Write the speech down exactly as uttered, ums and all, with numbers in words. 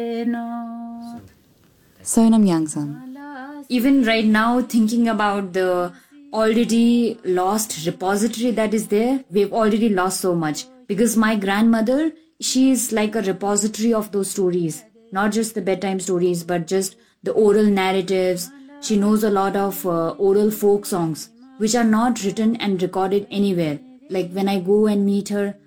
Sonam Yangsan. Even right now, thinking about the already lost repository that is there, we've already lost so much. Because my grandmother, she is like a repository of those stories. Not just the bedtime stories, but just the oral narratives. She knows a lot of uh, oral folk songs, which are not written and recorded anywhere. Like when I go and meet her,